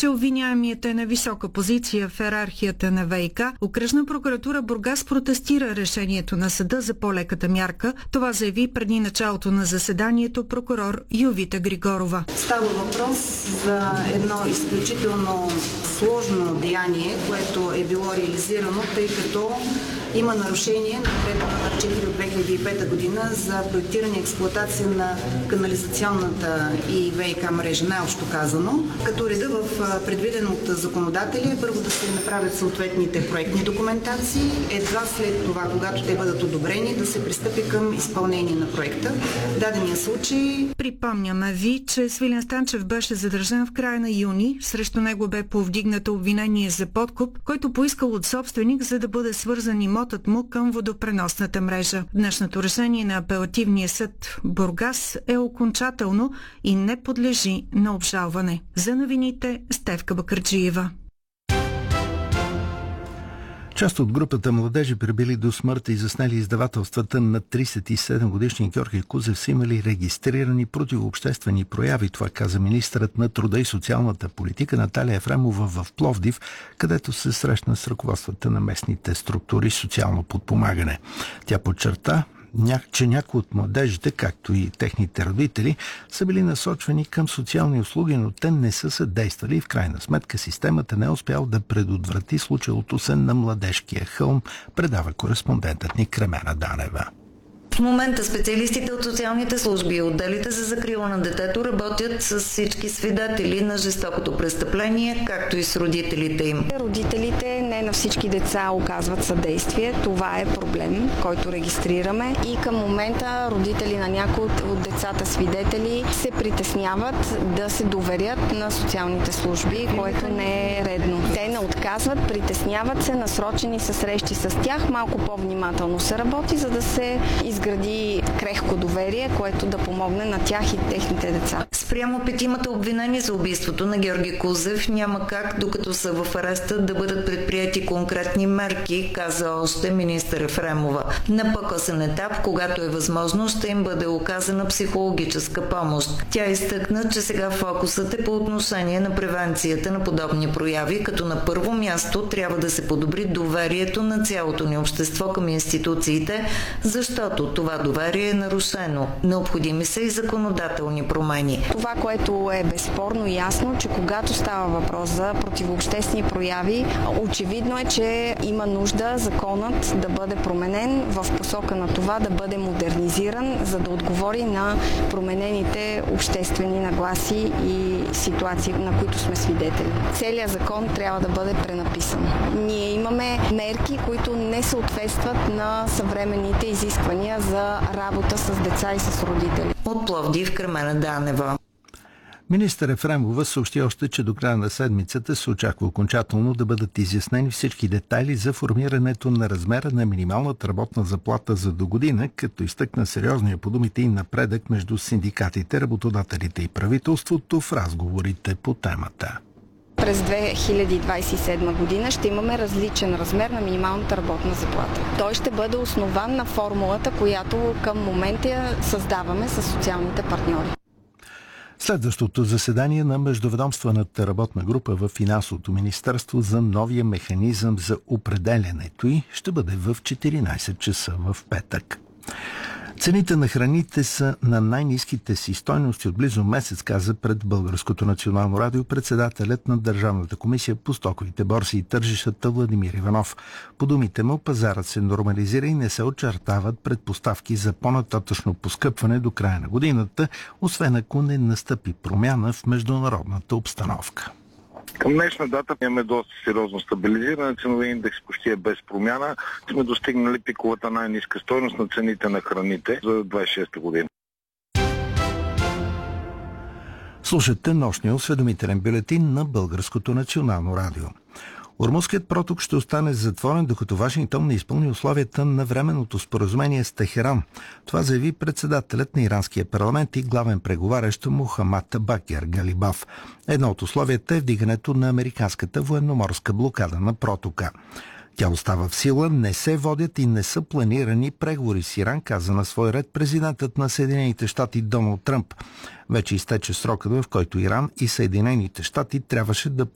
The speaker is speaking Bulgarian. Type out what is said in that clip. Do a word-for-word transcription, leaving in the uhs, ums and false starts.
че обвиняемият е на висока позиция в йерархията на ВиК. Окръжна прокуратура Бургас протестира решението на съда за по-леката мярка. Това заяви преди началото на заседанието прокурор Йовита Григорова. Става въпрос за едно изключително сложно деяние, което е било реализирано, тъй като има нарушение на Наредба номер четири от две хиляди и пета година за проектиране и експлоатация на канализационната и ВиК мрежа, най-общо казано. Като реда в предвиден от законодателя е първо да се направят съответните проектни документации, едва след това, когато те бъдат одобрени, да се пристъпи към изпълнение на проекта. В дадения случай... Припомняме ви, че Свилен Станчев беше задържан в края на юни. Срещу него бе повдигнато обвинение за подкуп, който поискал от собственик, за да бъде свързан имотът му към водопреносната мрежа. Днешното решение на апелативния съд Бургас е окончателно и не подлежи на обжалване. За новините Стефка Бакърджиева. Част от групата младежи, пребили до смърт и заснели издавателствата на тридесет и седем годишни Георги Кузев, са имали регистрирани противообществени прояви. Това каза министърът на труда и социалната политика Наталия Ефремова в Пловдив, където се срещна с ръководствата на местните структури социално подпомагане. Тя подчерта, че някои от младежите, както и техните родители, са били насочвани към социални услуги, но те не са съдействали и в крайна сметка системата не е успял да предотврати случилото се на Младежкия хълм, предава кореспондентът ни Кремена Данева. В момента специалистите от социалните служби и отделите за закрила на детето работят с всички свидетели на жестокото престъпление, както и с родителите им. Родителите не на всички деца оказват съдействие. Това е проблем, който регистрираме. И към момента родители на някои от децата свидетели се притесняват да се доверят на социалните служби, което не е редно. Те не отказват, притесняват се, насрочени са срещи с тях. Малко по-внимателно се работи, за да се изгради гради крехко доверие, което да помогне на тях и техните деца. Спрямо петимата обвинени за убийството на Георги Кузев няма как, докато са в ареста, да бъдат предприяти конкретни мерки, каза още министър Ефремова. На по-късен етап, когато е възможно, ще им бъде оказана психологическа помощ. Тя изтъкна, че сега фокусът е по отношение на превенцията на подобни прояви, като на първо място трябва да се подобри доверието на цялото ни общество към институциите, защото това доверие е нарушено. Необходими са и законодателни промени. Това, което е безспорно ясно, че когато става въпрос за противообществени прояви, очевидно е, че има нужда законът да бъде променен в посока на това да бъде модернизиран, за да отговори на променените обществени нагласи и ситуации, на които сме свидетели. Целият закон трябва да бъде пренаписан. Ние имаме мерки, които не съответстват на съвременните изисквания за работа с деца и с родители. От Пловдив, Кремена Данева. Министър Ефремова съобщи още, че до края на седмицата се очаква окончателно да бъдат изяснени всички детайли за формирането на размера на минималната работна заплата за до година, като изтъкна сериозния по думите и напредък между синдикатите, работодателите и правителството в разговорите по темата. През две хиляди двадесет и седма година ще имаме различен размер на минималната работна заплата. Той ще бъде основан на формулата, която към момента създаваме с социалните партньори. Следващото заседание на Междуведомствената работна група в Финансовото министерство за новия механизъм за определянето й ще бъде в четиринадесет часа в петък. Цените на храните са на най-ниските си стойности от близо месец, каза пред Българското национално радио председателят на Държавната комисия по стоковите борси и тържищата Владимир Иванов. По думите му, пазарът се нормализира и не се очертават предпоставки за по-нататъчно поскъпване до края на годината, освен ако не настъпи промяна в международната обстановка. Към днешна дата имаме доста сериозно стабилизиране. Ценови индекс почти е без промяна. Сме достигнали пиковата най-ниска стойност на цените на храните за двадесет и шеста година. Слушате нощния осведомителен бюлетин на Българското национално радио. Ормузският проток ще остане затворен, докато Вашингтон не изпълни условията на временното споразумение с Техеран. Това заяви председателят на иранския парламент и главен преговарящ Мохамад Бакер Галибаф. Едно от условията е вдигането на американската военноморска блокада на протока. Тя остава в сила, не се водят и не са планирани преговори с Иран, каза на свой ред президентът на Съединените щати Доналд Тръмп. Вече изтече срокът, в който Иран и Съединените щати трябваше да